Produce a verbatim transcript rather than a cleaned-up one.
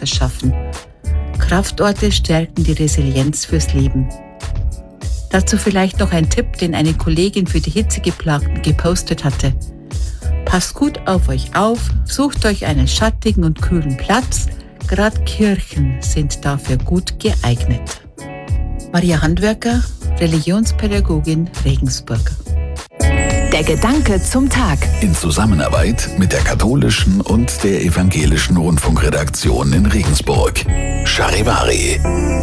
verschaffen. Kraftorte stärken die Resilienz fürs Leben. Dazu vielleicht noch ein Tipp, den eine Kollegin für die Hitzegeplagten gepostet hatte. Passt gut auf euch auf, sucht euch einen schattigen und kühlen Platz. Gerade Kirchen sind dafür gut geeignet. Maria Handwerker, Religionspädagogin, Regensburg. Der Gedanke zum Tag. In Zusammenarbeit mit der katholischen und der evangelischen Rundfunkredaktion in Regensburg. Charivari.